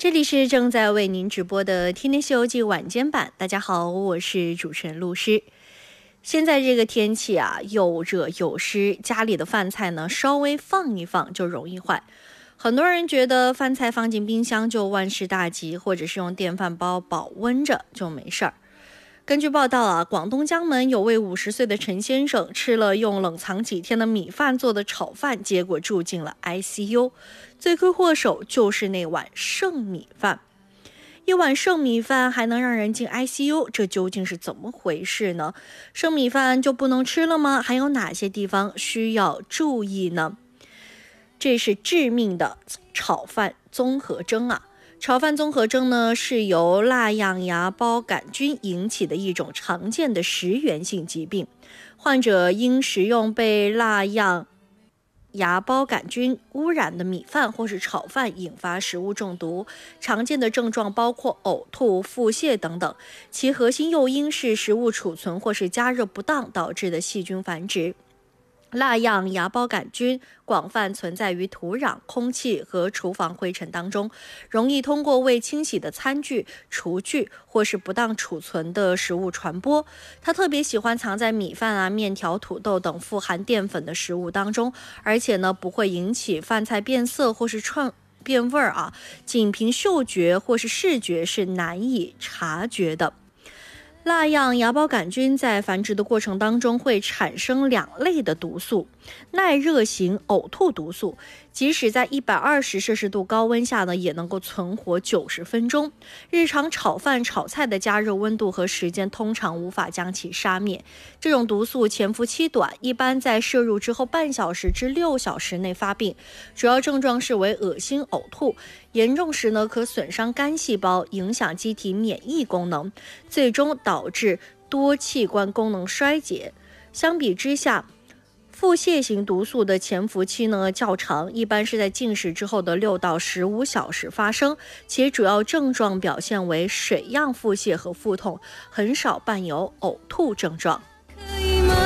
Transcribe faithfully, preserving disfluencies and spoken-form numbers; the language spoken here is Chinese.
这里是正在为您直播的《天天西游记》晚间版。大家好，我是主持人陆诗。现在这个天气啊，又热又湿，家里的饭菜呢稍微放一放就容易坏。很多人觉得饭菜放进冰箱就万事大吉，或者是用电饭煲保温着就没事儿。根据报道啊，广东江门有位五十岁的陈先生吃了用冷藏几天的米饭做的炒饭，结果住进了 I C U。罪魁祸首就是那碗剩米饭。一碗剩米饭还能让人进 I C U， 这究竟是怎么回事呢？剩米饭就不能吃了吗？还有哪些地方需要注意呢？这是致命的炒饭综合征啊！炒饭综合征呢，是由蜡样芽孢杆菌引起的一种常见的食源性疾病。患者因食用被蜡样芽孢杆菌污染的米饭或是炒饭引发食物中毒，常见的症状包括呕吐、腹泻等等。其核心诱因是食物储存或是加热不当导致的细菌繁殖。蜡样芽孢杆菌广泛存在于土壤、空气和厨房灰尘当中，容易通过未清洗的餐具、厨具或是不当储存的食物传播。它特别喜欢藏在米饭啊、面条、土豆等富含淀粉的食物当中，而且呢不会引起饭菜变色或是串变味儿啊，仅凭嗅觉或是视觉是难以察觉的。蜡样芽孢杆菌在繁殖的过程当中会产生两类的毒素，耐热型呕吐毒素，即使在一百二十摄氏度高温下呢，也能够存活九十分钟。日常炒饭、炒菜的加热温度和时间通常无法将其杀灭。这种毒素潜伏期短，一般在摄入之后半小时至六小时内发病，主要症状是为恶心、呕吐，严重时呢可损伤肝细胞，影响机体免疫功能，最终导致多器官功能衰竭。相比之下，腹泻型毒素的潜伏期呢较长，一般是在进食之后的六到十五小时发生，且主要症状表现为水样腹泻和腹痛，很少伴有呕吐症状。